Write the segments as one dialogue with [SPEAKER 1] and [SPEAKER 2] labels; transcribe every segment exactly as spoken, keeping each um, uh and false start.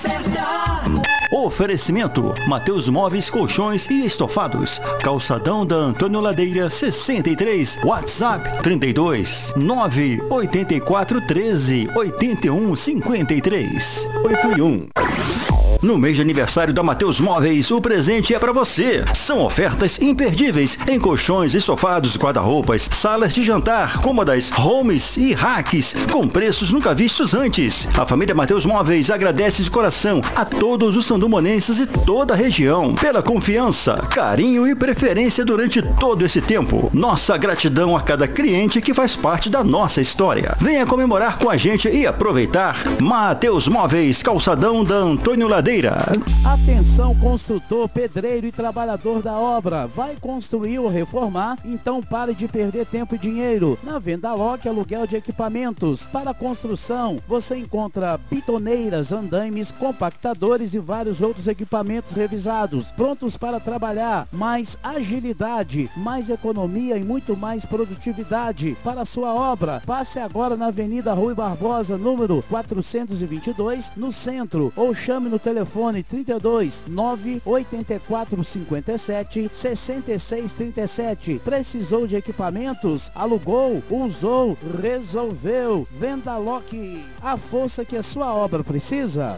[SPEAKER 1] Oferecimento: Mateus Móveis, Colchões e Estofados. Calçadão da Antônio Ladeira sessenta e três. WhatsApp trinta e dois, nove oito quatro, treze, oitenta e um, cinquenta e três. oito e um. No mês de aniversário da Mateus Móveis, o presente é para você. São ofertas imperdíveis em colchões, estofados, guarda-roupas, salas de jantar, cômodas, homes e racks, com preços nunca vistos antes. A família Mateus Móveis agradece de coração a todos os sandumonenses e toda a região pela confiança, carinho e preferência durante todo esse tempo. Nossa gratidão a cada cliente que faz parte da nossa história. Venha comemorar com a gente e aproveitar. Mateus Móveis, calçadão da Antônio Ladeira.
[SPEAKER 2] Atenção, construtor, pedreiro e trabalhador da obra. Vai construir ou reformar? Então pare de perder tempo e dinheiro. Na Vendaloc, aluguel de equipamentos. Para construção, você encontra bitoneiras, andaimes, compactadores e vários outros equipamentos revisados, prontos para trabalhar. Mais agilidade, mais economia e muito mais produtividade para a sua obra. Passe agora na Avenida Rui Barbosa, número quatrocentos e vinte e dois, no centro, ou chame no telefone Telefone trinta e dois, nove oito quatro cinco sete, seis seis três sete. Precisou de equipamentos? Alugou, usou, resolveu. Vendaloc, a força que a sua obra precisa.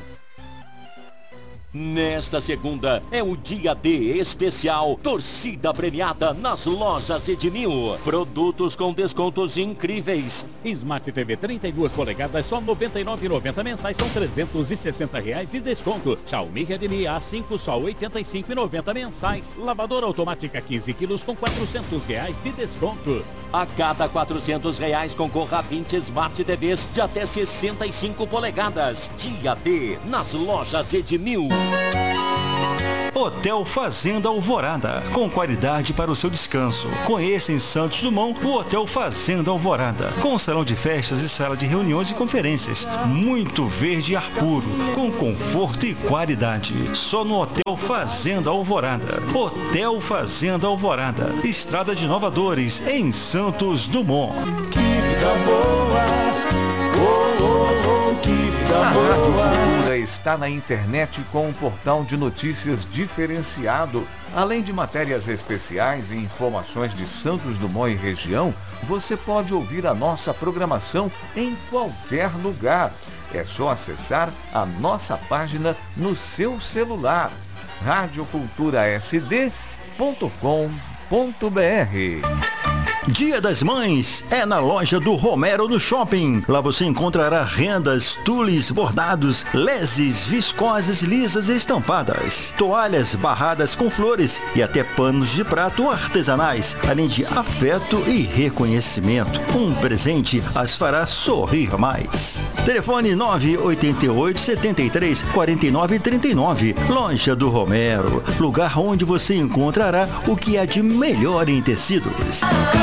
[SPEAKER 3] Nesta segunda é o dia D especial Torcida Premiada nas lojas Edmil. Produtos com descontos incríveis.
[SPEAKER 4] Smart T V trinta e duas polegadas, só noventa e nove reais e noventa centavos mensais, são trezentos e sessenta reais de desconto. Xiaomi Redmi A cinco, só oitenta e cinco reais e noventa centavos mensais. Lavadora automática quinze quilos com quatrocentos reais de desconto.
[SPEAKER 3] A cada quatrocentos reais concorra a vinte Smart T Vs de até sessenta e cinco polegadas. Dia D nas lojas Edmil.
[SPEAKER 1] Hotel Fazenda Alvorada, com qualidade para o seu descanso. Conheça em Santos Dumont o Hotel Fazenda Alvorada, com salão de festas e sala de reuniões e conferências. Muito verde e ar puro, com conforto e qualidade. Só no Hotel Fazenda Alvorada. Hotel Fazenda Alvorada, Estrada de Nova Dores, em Santos Dumont.
[SPEAKER 5] Que vida boa, oh, oh, oh, que vida
[SPEAKER 6] A
[SPEAKER 5] boa.
[SPEAKER 6] Rádio Cultura está na internet com um portal de notícias diferenciado. Além de matérias especiais e informações de Santos Dumont e região, você pode ouvir a nossa programação em qualquer lugar. É só acessar a nossa página no seu celular. rádio cultura s d ponto com ponto b r.
[SPEAKER 1] Dia das Mães é na loja do Romero no Shopping. Lá você encontrará rendas, tules, bordados, leses, viscosas, lisas e estampadas, toalhas barradas com flores e até panos de prato artesanais, além de afeto e reconhecimento. Um presente as fará sorrir mais. Telefone nove oito oito, sete três, quatro nove três nove. Loja do Romero, lugar onde você encontrará o que há de melhor em tecidos.